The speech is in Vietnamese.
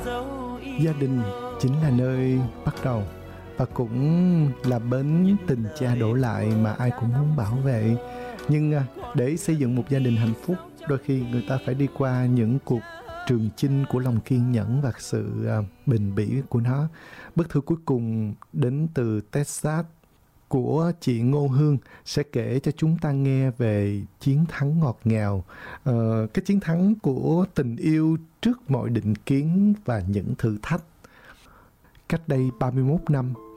Gia đình chính là nơi bắt đầu và cũng là bến tình cha đổ lại mà ai cũng muốn bảo vệ. Nhưng để xây dựng một gia đình hạnh phúc, đôi khi người ta phải đi qua những cuộc trường chinh của lòng kiên nhẫn và sự bền bỉ của nó. Bức thư cuối cùng đến từ Texas của chị Ngô Hương sẽ kể cho chúng ta nghe về chiến thắng ngọt ngào, cái chiến thắng của tình yêu trước mọi định kiến và những thử thách. Cách đây 31 năm,